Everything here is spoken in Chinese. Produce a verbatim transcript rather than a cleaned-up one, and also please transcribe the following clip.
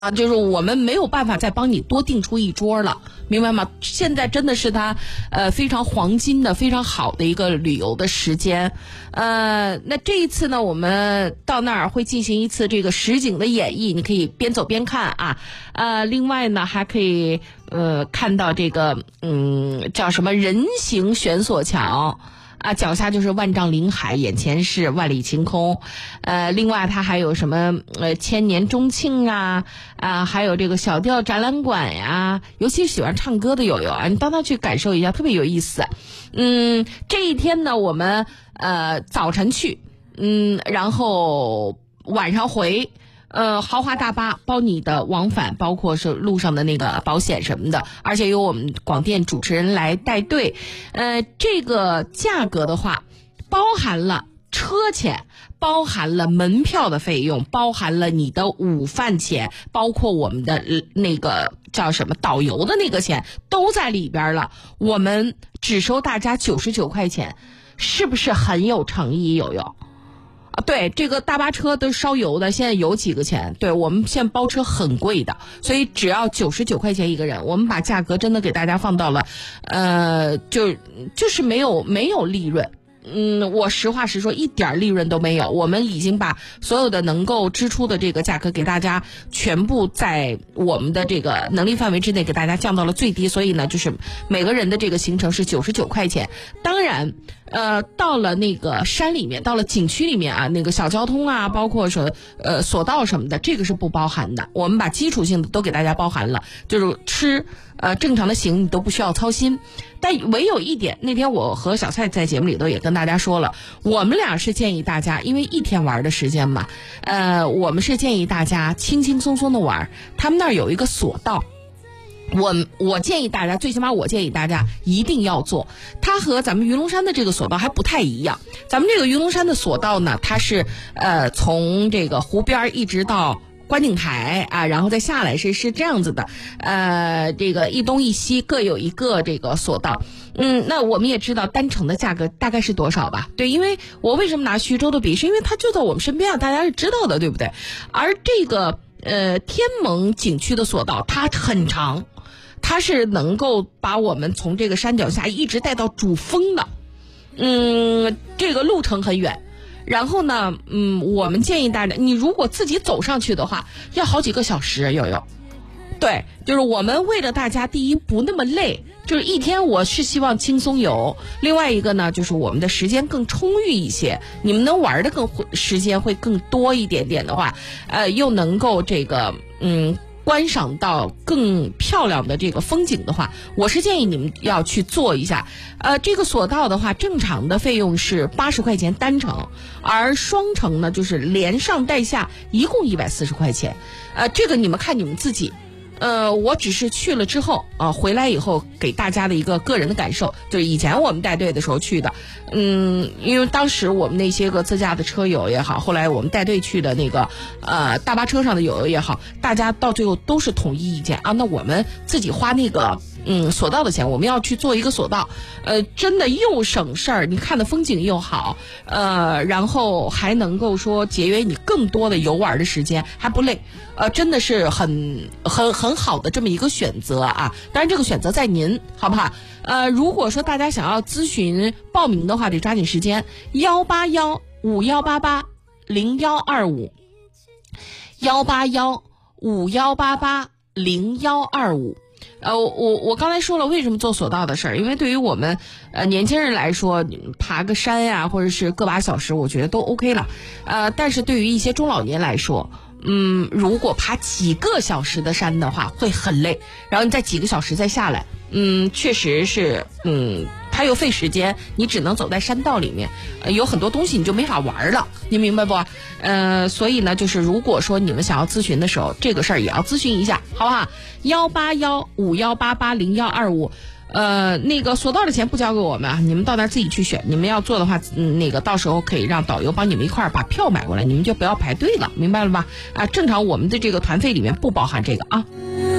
啊，就是我们没有办法再帮你多订出一桌了，明白吗？现在真的是它呃非常黄金的、非常好的一个旅游的时间。呃，那这一次呢，我们到那儿会进行一次这个实景的演绎，你可以边走边看啊。呃，另外呢，还可以呃看到这个嗯叫什么人形悬索桥。啊，脚下就是万丈林海，眼前是万里晴空。呃，另外它还有什么呃千年钟磬啊，啊，还有这个小调展览馆呀，尤其是喜欢唱歌的友友啊，你到那去感受一下，特别有意思。嗯，这一天呢，我们呃早晨去，嗯，然后晚上回。呃，豪华大巴包你的往返，包括是路上的那个保险什么的，而且由我们广电主持人来带队。呃，这个价格的话，包含了车钱，包含了门票的费用，包含了你的午饭钱，包括我们的、呃、那个叫什么导游的那个钱都在里边了。我们只收大家九十九块钱，是不是很有诚意？友友。啊，对，这个大巴车都是烧油的，现在油几个钱？对，我们现在包车很贵的，所以只要九十九块钱一个人，我们把价格真的给大家放到了，呃，就就是没有没有利润。嗯，我实话实说，一点利润都没有。我们已经把所有的能够支出的这个价格给大家全部在我们的这个能力范围之内给大家降到了最低，所以呢，就是每个人的这个行程是九十九块钱。当然，呃，到了那个山里面，到了景区里面啊，那个小交通啊，包括说呃索道什么的，这个是不包含的。我们把基础性的都给大家包含了，就是吃呃正常的行你都不需要操心。但唯有一点，那天我和小蔡在节目里头也跟大家说了，我们俩是建议大家，因为一天玩的时间嘛，呃，我们是建议大家轻轻松松的玩。他们那儿有一个索道。我我建议大家，最起码我建议大家一定要做。它和咱们云龙山的这个索道还不太一样。咱们这个云龙山的索道呢，它是呃从这个湖边一直到观景台啊，然后再下来是是这样子的。呃，这个一东一西各有一个这个索道。嗯，那我们也知道单程的价格大概是多少吧？对，因为我为什么拿徐州的比，是因为它就在我们身边啊，大家是知道的，对不对？而这个呃天蒙景区的索道它很长。它是能够把我们从这个山脚下一直带到主峰的，嗯，这个路程很远。然后呢，嗯，我们建议大家，你如果自己走上去的话，要好几个小时，有有。对，就是我们为了大家，第一不那么累，就是一天我是希望轻松游。另外一个呢，就是我们的时间更充裕一些，你们能玩的更时间会更多一点点的话，呃，又能够这个嗯。观赏到更漂亮的这个风景的话，我是建议你们要去做一下。呃，这个索道的话，正常的费用是八十块钱单程，而双程呢就是连上带下一共一百四十块钱。呃，这个你们看你们自己。呃，我只是去了之后啊、呃，回来以后给大家的一个个人的感受，就是以前我们带队的时候去的，嗯，因为当时我们那些个自驾的车友也好，后来我们带队去的那个呃大巴车上的友友也好，大家到最后都是统一意见啊，那我们自己花那个嗯索道的钱，我们要去做一个索道，呃，真的又省事儿，你看的风景又好，呃，然后还能够说节约你更多的游玩的时间，还不累。呃，真的是很很很好的这么一个选择啊！当然，这个选择在您，好不好？呃，如果说大家想要咨询报名的话，得抓紧时间，幺八幺五幺八八零幺二五，幺八幺五幺八八零幺二五。呃，我我刚才说了为什么做索道的事儿，因为对于我们呃年轻人来说，爬个山呀、啊，或者是个把小时，我觉得都 OK 了。呃，但是对于一些中老年来说，嗯，如果爬几个小时的山的话，会很累，然后你再几个小时再下来，嗯，确实是，嗯，它又费时间，你只能走在山道里面，呃，有很多东西你就没法玩了，你明白不？呃，所以呢，就是如果说你们想要咨询的时候，这个事儿也要咨询一下，好不好？幺八幺五幺八八零幺二五。呃，那个索道的钱不交给我们啊，你们到那儿自己去选。你们要做的话，嗯，那个到时候可以让导游帮你们一块儿把票买过来，你们就不要排队了，明白了吧？啊，正常我们的这个团费里面不包含这个啊。